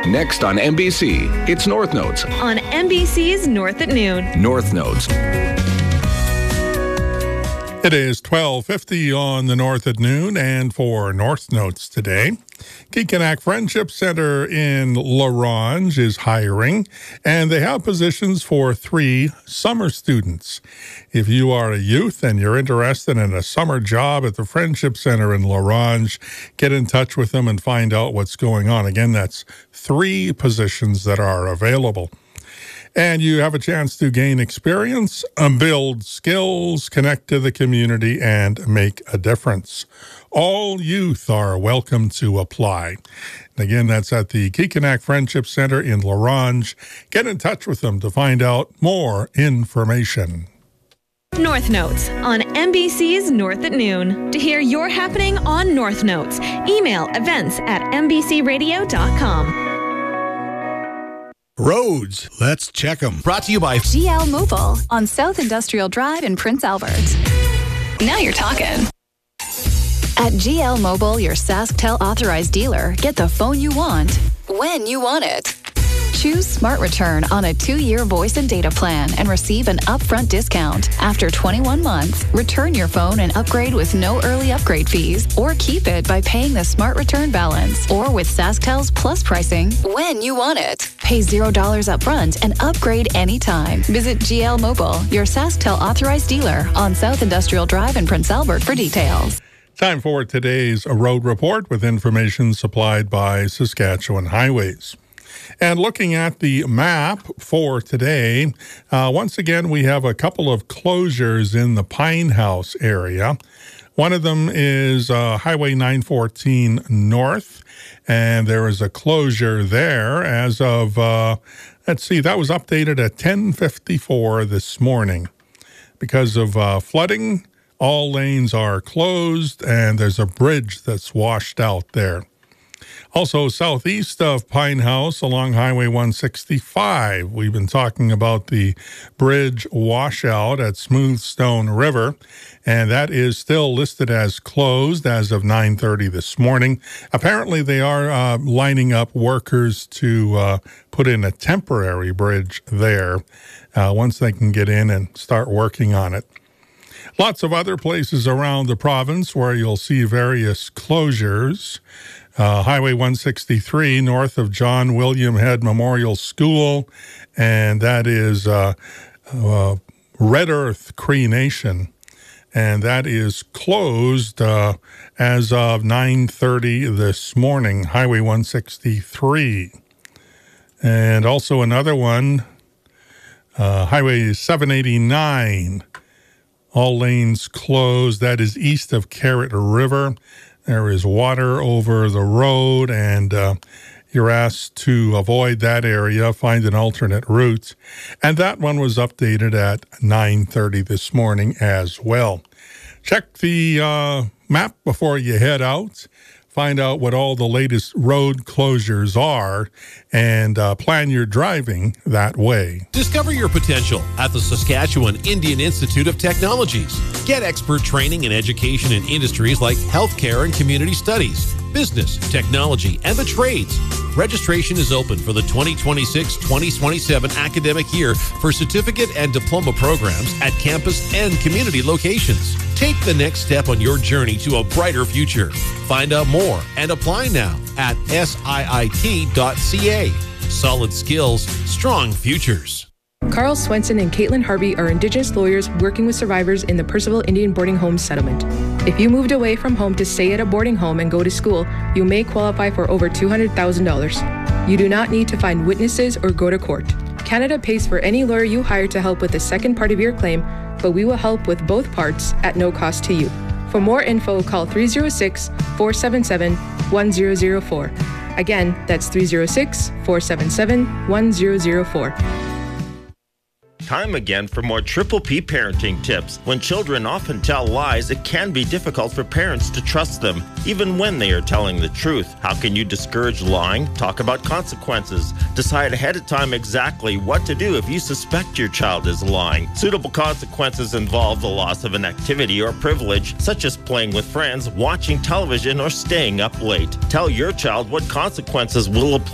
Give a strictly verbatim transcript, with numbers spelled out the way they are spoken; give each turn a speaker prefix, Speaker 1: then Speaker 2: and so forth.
Speaker 1: Next on N B C, it's North Notes.
Speaker 2: On N B C's North at Noon.
Speaker 1: North Notes.
Speaker 3: It is twelve fifty on the North at Noon, and for North Notes today, Kikanak Friendship Center in La Ronge is hiring, and they have positions for three summer students. If you are a youth and you're interested in a summer job at the Friendship Center in La Ronge, get in touch with them and find out what's going on. Again, that's three positions that are available. And you have a chance to gain experience, um, build skills, connect to the community, and make a difference. All youth are welcome to apply. And again, that's at the Kikanak Friendship Center in La Ronge. Get in touch with them to find out more information.
Speaker 2: North Notes on N B C's North at Noon. To hear your happening on North Notes, email events at n b c radio dot com.
Speaker 4: Roads, let's check them. Brought to you by
Speaker 5: G L Mobile on South Industrial Drive in Prince Albert. Now you're talking. At G L Mobile, your SaskTel authorized dealer, get the phone you want when you want it. Choose Smart Return on a two-year voice and data plan and receive an upfront discount. After twenty-one months, return your phone and upgrade with no early upgrade fees, or keep it by paying the Smart Return balance, or with SaskTel's Plus pricing when you want it. Pay zero dollars upfront and upgrade anytime. Visit G L Mobile, your SaskTel authorized dealer on South Industrial Drive in Prince Albert for details.
Speaker 3: Time for today's road report with information supplied by Saskatchewan Highways. And looking at the map for today, uh, once again, we have a couple of closures in the Pine House area. One of them is uh, Highway nine fourteen North, and there is a closure there as of, uh, let's see, that was updated at ten fifty-four this morning. Because of uh, flooding, all lanes are closed, and there's a bridge that's washed out there. Also, southeast of Pine House along Highway one sixty-five, we've been talking about the bridge washout at Smoothstone River, and that is still listed as closed as of nine thirty this morning. Apparently, they are uh, lining up workers to uh, put in a temporary bridge there uh, once they can get in and start working on it. Lots of other places around the province where you'll see various closures. Uh, Highway one sixty-three north of John William Head Memorial School, and that is uh, uh, Red Earth Cree Nation, and that is closed uh, as of nine thirty this morning, Highway one sixty-three. And also another one, uh, Highway seven eighty-nine, all lanes closed. That is east of Carrot River. There is water over the road, and uh, you're asked to avoid that area, find an alternate route. And that one was updated at nine thirty this morning as well. Check the uh, map before you head out. Find out what all the latest road closures are, and uh, plan your driving that way.
Speaker 4: Discover your potential at the Saskatchewan Indian Institute of Technologies. Get expert training and education in industries like healthcare and community studies, business, technology, and the trades. Registration is open for the twenty twenty-six twenty twenty-seven academic year for certificate and diploma programs at campus and community locations. Take the next step on your journey to a brighter future. Find out more and apply now at S I I T dot C A. Solid skills, strong futures.
Speaker 6: Carl Swenson and Caitlin Harvey are Indigenous lawyers working with survivors in the Percival Indian Boarding Home Settlement. If you moved away from home to stay at a boarding home and go to school, you may qualify for over two hundred thousand dollars. You do not need to find witnesses or go to court. Canada pays for any lawyer you hire to help with the second part of your claim, but we will help with both parts at no cost to you. For more info, call three oh six, four seven seven, one zero zero four. Again, that's three oh six, four seven seven, one zero zero four.
Speaker 7: Time again for more Triple P parenting tips. When children often tell lies, it can be difficult for parents to trust them, even when they are telling the truth. How can you discourage lying? Talk about consequences. Decide ahead of time exactly what to do if you suspect your child is lying. Suitable consequences involve the loss of an activity or privilege, such as playing with friends, watching television, or staying up late. Tell your child what consequences will apply